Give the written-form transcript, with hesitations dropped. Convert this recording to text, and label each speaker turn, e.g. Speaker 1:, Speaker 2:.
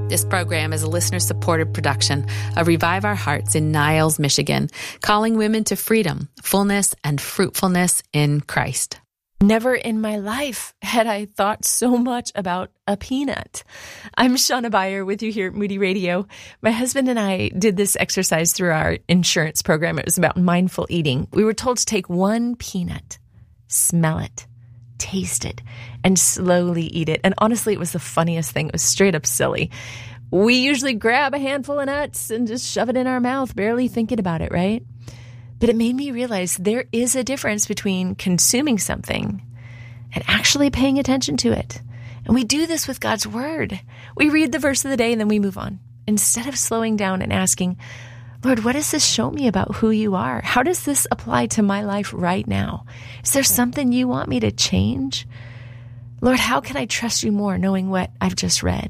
Speaker 1: This program is a listener-supported production of Revive Our Hearts in Niles, Michigan, calling women to freedom, fullness, and fruitfulness in Christ.
Speaker 2: Never in my life had I thought so much about a peanut. I'm Shauna Beyer with you here at Moody Radio. My husband and I did this exercise through our insurance program. It was about mindful eating. We were told to take one peanut, smell it, taste it, and slowly eat it. And honestly, it was the funniest thing. It was straight up silly. We usually grab a handful of nuts and just shove it in our mouth, barely thinking about it, right? But it made me realize there is a difference between consuming something and actually paying attention to it. And we do this with God's Word. We read the verse of the day and then we move on. Instead of slowing down and asking, Lord, what does this show me about who you are? How does this apply to my life right now? Is there something you want me to change? Lord, how can I trust you more knowing what I've just read?